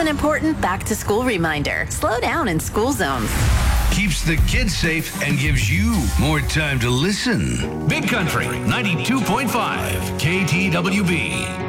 an important back-to-school reminder. Slow down in school zones. Keeps the kids safe and gives you more time to listen. Big Country 92.5 KTWB.